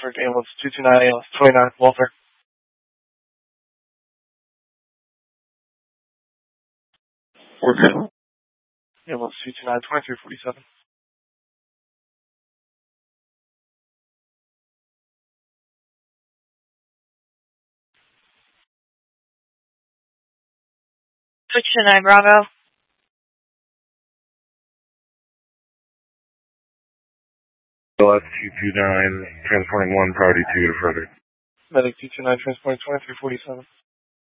Direct ambulance 229 ALS 29, Walter. We're good. Ambulance 229 2347. Switch to 9 Bravo. ALS 229, transporting 1, priority 2 to Frederick. Medic 229 transporting 2347.